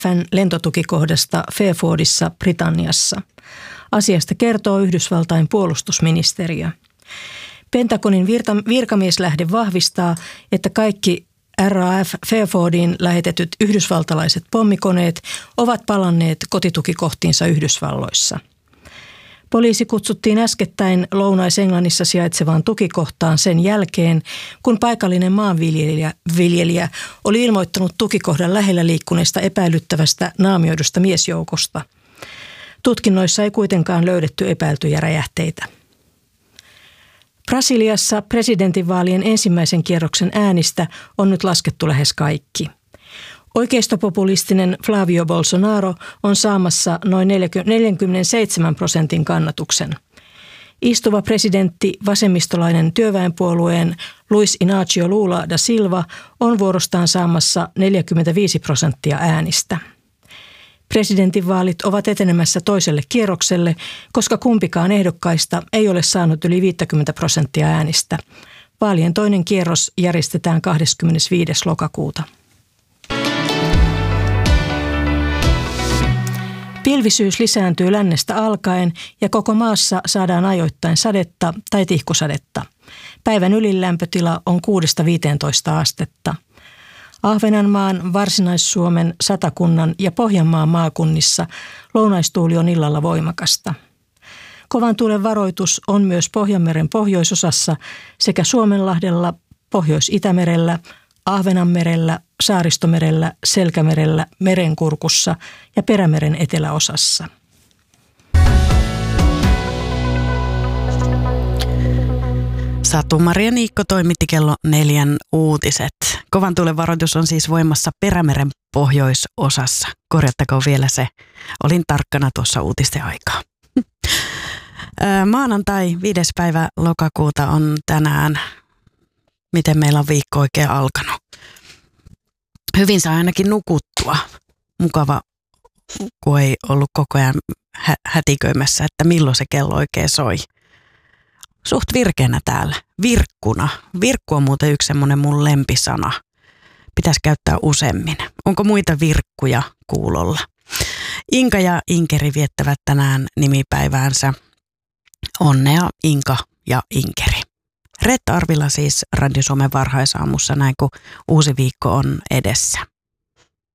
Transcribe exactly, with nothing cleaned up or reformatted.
F:n lentotukikohdasta Fairfordissa Britanniassa. Asiasta kertoo Yhdysvaltain puolustusministeriö. Pentagonin virta- virkamieslähde vahvistaa, että kaikki R A F Fairfordiin lähetetyt yhdysvaltalaiset pommikoneet ovat palanneet kotitukikohtiinsa Yhdysvalloissa. Poliisi kutsuttiin äskettäin Lounais-Englannissa sijaitsevaan tukikohtaan sen jälkeen, kun paikallinen maanviljelijä viljelijä oli ilmoittanut tukikohdan lähellä liikkuneesta epäilyttävästä naamioidusta miesjoukosta. Tutkinnoissa ei kuitenkaan löydetty epäiltyjä räjähteitä. Brasiliassa presidentinvaalien ensimmäisen kierroksen äänistä on nyt laskettu lähes kaikki. Oikeistopopulistinen Flavio Bolsonaro on saamassa noin neljäkymmentäseitsemän prosentin kannatuksen. Istuva presidentti, vasemmistolainen työväenpuolueen Luis Inácio Lula da Silva on vuorostaan saamassa neljäkymmentäviisi prosenttia äänistä. Presidentinvaalit ovat etenemässä toiselle kierrokselle, koska kumpikaan ehdokkaista ei ole saanut yli viisikymmentä prosenttia äänistä. Vaalien toinen kierros järjestetään kahdeskymmenesviides lokakuuta. Pilvisyys lisääntyy lännestä alkaen ja koko maassa saadaan ajoittain sadetta tai tihkusadetta. Päivän ylin lämpötila on kuudesta viiteentoista astetta. Ahvenanmaan, Varsinais-Suomen, Satakunnan ja Pohjanmaan maakunnissa lounaistuuli on illalla voimakasta. Kovan tuulen varoitus on myös Pohjanmeren pohjoisosassa sekä Suomenlahdella, Pohjois-Itämerellä, Ahvenanmerellä, Saaristomerellä, Selkämerellä, Merenkurkussa ja Perämeren eteläosassa. Satu-Maria Niikko toimitti kello neljän uutiset. Kovan tuulen varoitus on siis voimassa Perämeren pohjoisosassa. Korjattakoon vielä se. Olin tarkkana tuossa uutisten aikaa. Maanantai viides päivä lokakuuta on tänään. Miten meillä on viikko oikein alkanut? Hyvin saa ainakin nukuttua. Mukava, kun ei ollut koko ajan hä- hätiköimässä, että milloin se kello oikein soi. Suht virkeänä täällä. Virkkuna. Virkku on muuten yksi semmoinen mun lempisana. Pitäisi käyttää useammin. Onko muita virkkuja kuulolla? Inka ja Inkeri viettävät tänään nimipäiväänsä. Onnea Inka ja Inkeri. Reetta Arvila siis Radio Suomen varhaisaamussa näin kun uusi viikko on edessä.